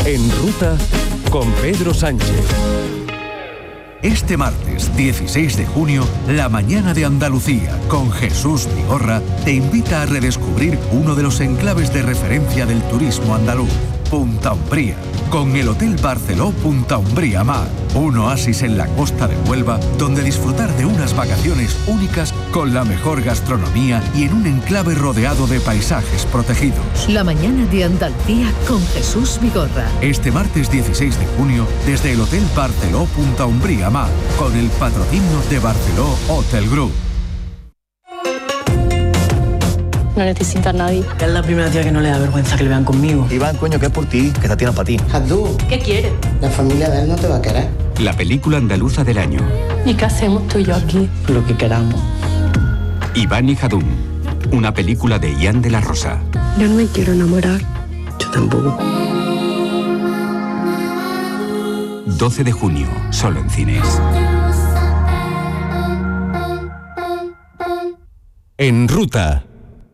En Ruta con Pedro Sánchez. Este martes 16 de junio, La Mañana de Andalucía con Jesús Vigorra te invita a redescubrir uno de los enclaves de referencia del turismo andaluz, Punta Umbría, con el Hotel Barceló Punta Umbría Mar, un oasis en la costa de Huelva donde disfrutar de unas vacaciones únicas con la mejor gastronomía y en un enclave rodeado de paisajes protegidos. La Mañana de Andalucía con Jesús Vigorra. Este martes 16 de junio desde el Hotel Barceló Punta Umbría Mar, con el patrocinio de Barceló Hotel Group. No necesita a nadie. Es la primera tía que no le da vergüenza que le vean conmigo. Iván, coño, que es por ti, que esta tía no es para ti. Jadú, ¿Qué quiere? la familia de él no te va a querer. La película andaluza del año. ¿Y qué hacemos tú y yo aquí? Lo que queramos. Iván y Jadún. Una película de Ian de la Rosa. Yo no me quiero enamorar. Yo tampoco. 12 de junio, solo en cines. En Ruta.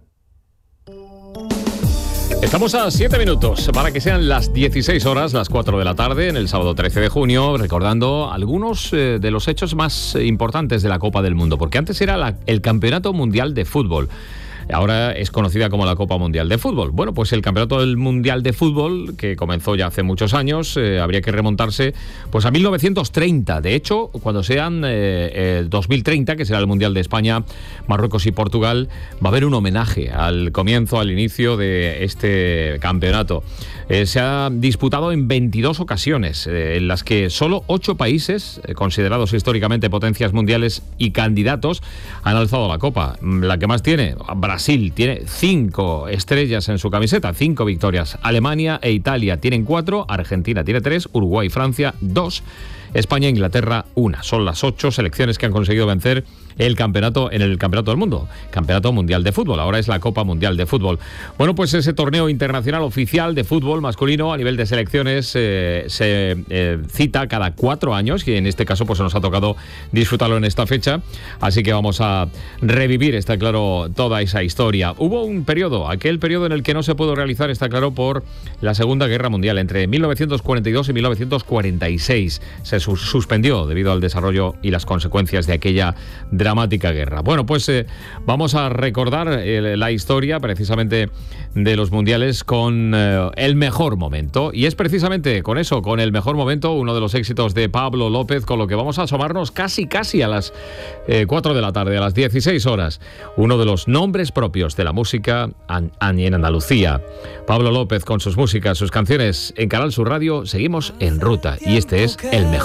Estamos a 7 minutos para que sean las 16 horas, las 4 de la tarde, en el sábado 13 de junio, recordando algunos de los hechos más importantes de la Copa del Mundo, porque antes era el Campeonato Mundial de Fútbol. Ahora es conocida como la Copa Mundial de Fútbol. Bueno, pues el Campeonato del Mundial de Fútbol, que comenzó ya hace muchos años, habría que remontarse pues a 1930. De hecho, cuando sean 2030, que será el Mundial de España, Marruecos y Portugal, va a haber un homenaje al comienzo, al inicio de este campeonato. Se ha disputado en 22 ocasiones, en las que solo 8 países, considerados históricamente potencias mundiales y candidatos, han alzado la copa. La que más tiene, Brasil, tiene 5 estrellas en su camiseta, 5 victorias. Alemania e Italia tienen 4, Argentina tiene 3, Uruguay y Francia 2, España e Inglaterra 1. Son las 8 selecciones que han conseguido vencer el campeonato en el Campeonato del Mundo, Campeonato Mundial de Fútbol. Ahora es la Copa Mundial de Fútbol. Bueno, pues ese torneo internacional oficial de fútbol masculino a nivel de selecciones se cita cada 4 años, y en este caso pues nos ha tocado disfrutarlo en esta fecha, así que vamos a revivir, está claro, toda esa historia. Hubo un periodo, aquel periodo en el que no se pudo realizar, está claro, por la Segunda Guerra Mundial, entre 1942 y 1946. Se suspendió debido al desarrollo y las consecuencias de aquella dramática guerra. Bueno, pues vamos a recordar la historia precisamente de los mundiales con el mejor momento, y es precisamente con eso, con el mejor momento, uno de los éxitos de Pablo López, con lo que vamos a asomarnos casi a las 4 de la tarde, a las 16 horas. Uno de los nombres propios de la música en Andalucía. Pablo López con sus músicas, sus canciones en Canal Sur Radio. Seguimos en Ruta y este es el mejor.